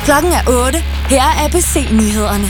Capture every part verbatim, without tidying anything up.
Klokken er otte. Her er A B C-nyhederne.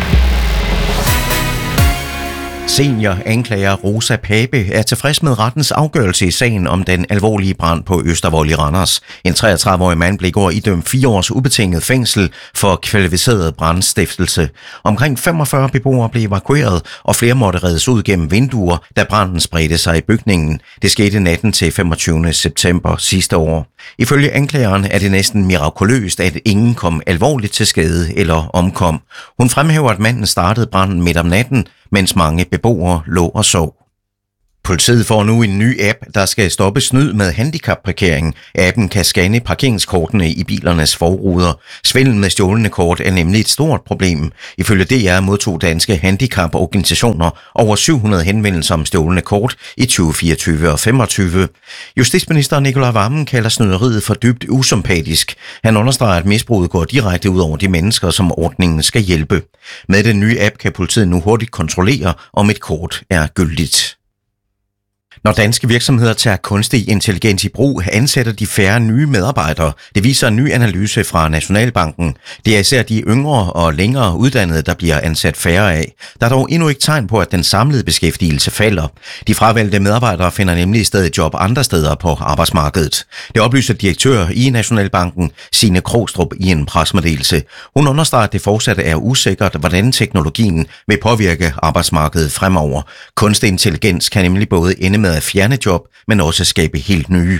Senior anklager Rosa Pape er tilfreds med rettens afgørelse i sagen om den alvorlige brand på Østervold i Randers. En treogtredive-årig mand blev i går idømt fire års ubetinget fængsel for kvalificeret brandstiftelse. Omkring femogfyrre beboere blev evakueret, og flere måtte reddes ud gennem vinduer, da branden spredte sig i bygningen. Det skete natten til femogtyvende september sidste år. Ifølge anklageren er det næsten mirakuløst, at ingen kom alvorligt til skade eller omkom. Hun fremhæver, at manden startede branden midt om natten, mens mange beboere lå og sov. Politiet får nu en ny app, der skal stoppe snyd med handicapparkering. Appen kan scanne parkeringskortene i bilernes forruder. Svindel med stjålne kort er nemlig et stort problem. Ifølge D R modtog danske handicaporganisationer over syv hundrede henvendelser om stjålne kort i tyve fireogtyve og femogtyve. Justitsminister Nicolai Wammen kalder snyderiet for dybt usympatisk. Han understreger, at misbruget går direkte ud over de mennesker, som ordningen skal hjælpe. Med den nye app kan politiet nu hurtigt kontrollere, om et kort er gyldigt. Når danske virksomheder tager kunstig intelligens i brug, ansætter de færre nye medarbejdere. Det viser en ny analyse fra Nationalbanken. Det er især de yngre og længere uddannede, der bliver ansat færre af. Der er dog endnu ikke tegn på, at den samlede beskæftigelse falder. De fravalgte medarbejdere finder nemlig i stedet job andre steder på arbejdsmarkedet. Det oplyser direktør i Nationalbanken, Signe Krogstrup, i en pressemeddelelse. Hun understreger, at det fortsat er usikkert, hvordan teknologien vil påvirke arbejdsmarkedet fremover. Kunstig intelligens kan nemlig både ende med at fjerne job, men også skabe helt nye.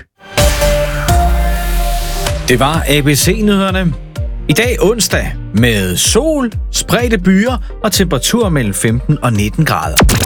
Det var A B C-nyhederne. I dag onsdag med sol, spredte byer og temperatur mellem femten og nitten grader.